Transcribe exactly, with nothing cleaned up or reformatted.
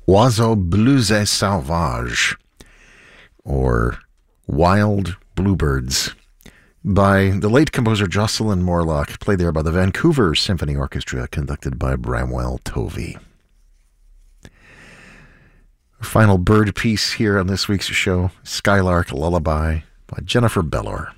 Oiseaux Bleus et Sauvages, or Wild Bluebirds, by the late composer Jocelyn Morlock, played there by the Vancouver Symphony Orchestra, conducted by Bramwell Tovey. Final bird piece here on this week's show, Skylark Lullaby by Jennifer Bellor.